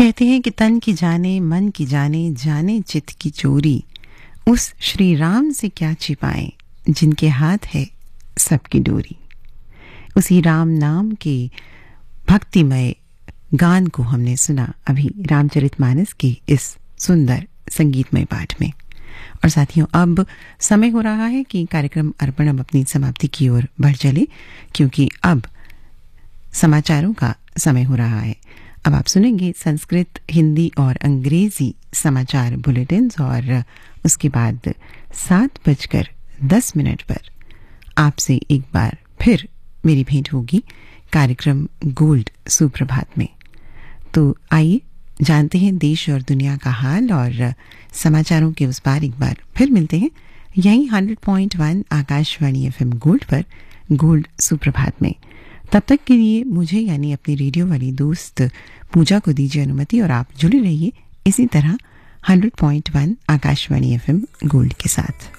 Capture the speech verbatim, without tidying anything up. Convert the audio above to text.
कहते हैं कि तन की जाने मन की जाने जाने चित की चोरी, उस श्री राम से क्या छिपाएं जिनके हाथ है सबकी डोरी। उसी राम नाम के भक्तिमय गान को हमने सुना अभी रामचरितमानस के इस सुंदर संगीतमय पाठ में। और साथियों, अब समय हो रहा है कि कार्यक्रम अर्पण अब अपनी समाप्ति की ओर बढ़ चले, क्योंकि अब समाचारों का समय हो रहा है। अब आप सुनेंगे संस्कृत, हिंदी और अंग्रेजी समाचार बुलेटिन्स, और उसके बाद सात बजकर दस मिनट पर आपसे एक बार फिर मेरी भेंट होगी कार्यक्रम गोल्ड सुप्रभात में। तो आइए जानते हैं देश और दुनिया का हाल, और समाचारों के उस पार एक बार फिर मिलते हैं यहीं hundred point one Akashvani FM gold पर गोल्ड सुप्रभात में। तब तक के लिए मुझे यानी अपनी रेडियो वाली दोस्त पूजा को दीजिए अनुमति, और आप जुड़े रहिए इसी तरह hundred point one Akashvani FM gold के साथ।